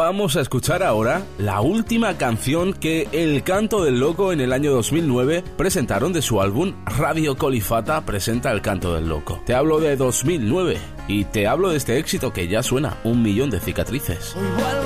Vamos a escuchar ahora la última canción que El Canto del Loco en el año 2009 presentaron de su álbum Radio Colifata presenta El Canto del Loco. Te hablo de 2009 y te hablo de este éxito que ya suena, 1 millón de cicatrices.